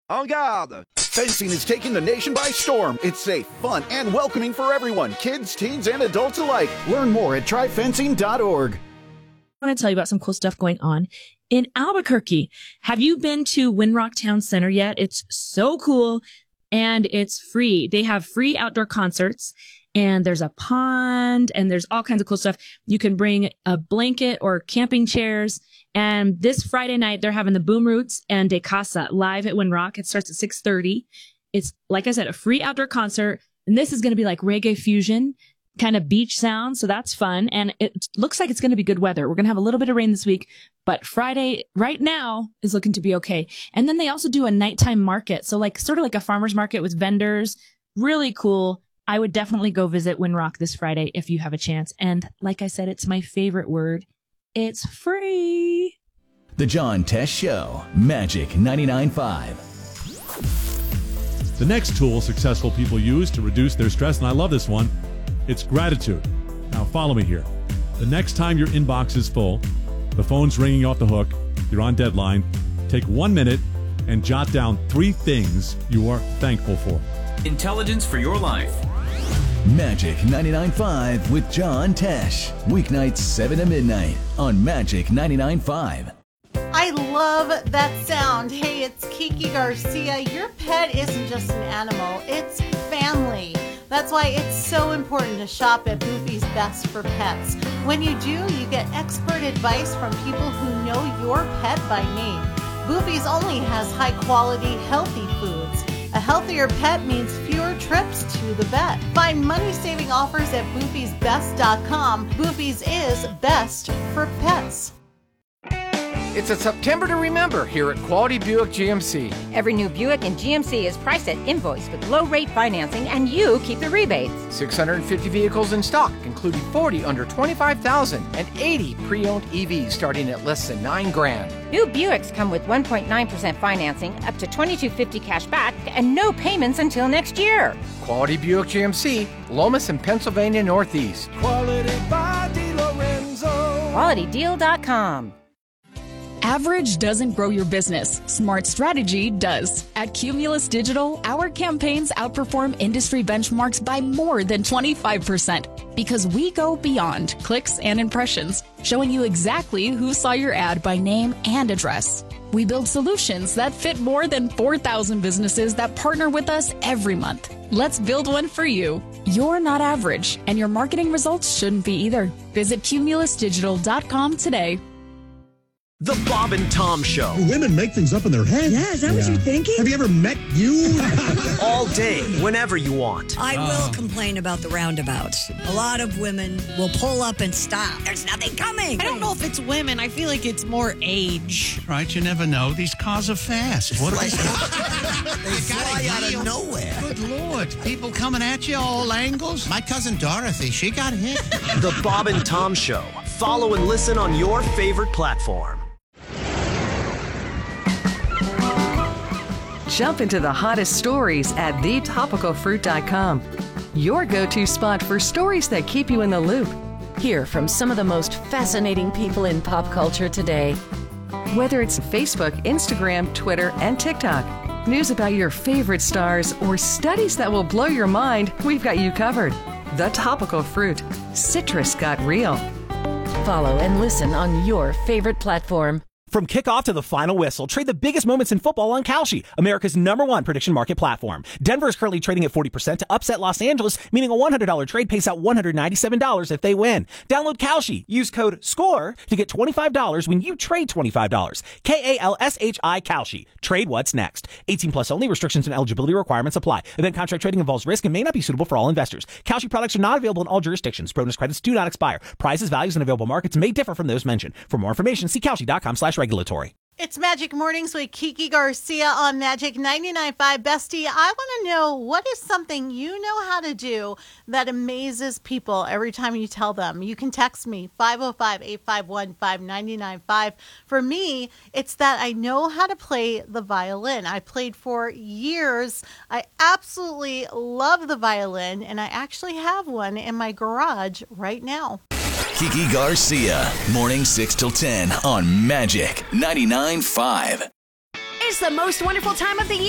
En garde! Fencing is taking the nation by storm. It's safe, fun, and welcoming for everyone, kids, teens, and adults alike. Learn more at tryfencing.org. I want to tell you about some cool stuff going on in Albuquerque. Have you been to Winrock Town Center yet? It's so cool, and it's free. They have free outdoor concerts, and there's a pond, and there's all kinds of cool stuff. You can bring a blanket or camping chairs. And this Friday night, they're having the Boom Roots and De Casa live at Winrock. It starts at 6:30. It's, like I said, a free outdoor concert. And this is going to be like reggae fusion, kind of beach sound. So that's fun. And it looks like it's going to be good weather. We're going to have a little bit of rain this week, but Friday right now is looking to be okay. And then they also do a nighttime market. So like sort of like a farmer's market with vendors. Really cool. I would definitely go visit Winrock this Friday if you have a chance. And like I said, it's my favorite word. It's free. The John Tesh Show, Magic 99.5. The next tool successful people use to reduce their stress, and I love this one, it's gratitude. Now follow me here. The next time your inbox is full, the phone's ringing off the hook, you're on deadline, take 1 minute and jot down 3 things you are thankful for. Intelligence for your life. Magic 99.5 with John Tesh. Weeknights 7 to midnight on Magic 99.5. I love that sound. Hey, it's Kiki Garcia. Your pet isn't just an animal, it's family. That's why it's so important to shop at Boofy's Best for Pets. When you do, you get expert advice from people who know your pet by name. Boofy's only has high-quality, healthy foods. A healthier pet means fewer trips to the vet. Find money-saving offers at boofysbest.com. Boofy's is best for pets. It's a September to remember here at Quality Buick GMC. Every new Buick in GMC is priced at invoice with low-rate financing, and you keep the rebates. 650 vehicles in stock, including 40 under $25,000 and 80 pre-owned EVs starting at less than $9,000. New Buicks come with 1.9% financing, up to $2,250 cash back, and no payments until next year. Quality Buick GMC, Lomas and Pennsylvania Northeast. Quality by DiLorenzo. QualityDeal.com. Average doesn't grow your business. Smart strategy does. At Cumulus Digital, our campaigns outperform industry benchmarks by more than 25% because we go beyond clicks and impressions, showing you exactly who saw your ad by name and address. We build solutions that fit more than 4,000 businesses that partner with us every month. Let's build one for you. You're not average, and your marketing results shouldn't be either. Visit cumulusdigital.com today. The Bob and Tom Show. Women make things up in their head. Yeah, is that what you're thinking? Have you ever met you? All day, whenever you want. I will complain about the roundabouts. A lot of women will pull up and stop. There's nothing coming. I don't know if it's women. I feel like it's more age. Right, you never know. These cars are fast. What are they? They fly out of nowhere. Good Lord. People coming at you all angles. My cousin Dorothy, she got hit. The Bob and Tom Show. Follow and listen on your favorite platform. Jump into the hottest stories at thetopicalfruit.com. Your go-to spot for stories that keep you in the loop. Hear from some of the most fascinating people in pop culture today. Whether it's Facebook, Instagram, Twitter, and TikTok, news about your favorite stars, or studies that will blow your mind, we've got you covered. The Topical Fruit. Citrus got real. Follow and listen on your favorite platform. From kickoff to the final whistle, trade the biggest moments in football on Kalshi, America's #1 prediction market platform. Denver is currently trading at 40% to upset Los Angeles, meaning a $100 trade pays out $197 if they win. Download Kalshi. Use code SCORE to get $25 when you trade $25. KALSHI Kalshi. Trade what's next. 18 plus only. Restrictions and eligibility requirements apply. Event contract trading involves risk and may not be suitable for all investors. Kalshi products are not available in all jurisdictions. Bonus credits do not expire. Prices, values, and available markets may differ from those mentioned. For more information, see Kalshi.com/regulatory. It's Magic Mornings with Kiki Garcia on Magic 99.5. Bestie, I want to know, what is something you know how to do that amazes people every time you tell them? You can text me, 505-851-5995. For me, it's that I know how to play the violin. I played for years. I absolutely love the violin, and I actually have one in my garage right now. Kiki Garcia, morning 6 till 10 on Magic 99.5. It's the most wonderful time of the year.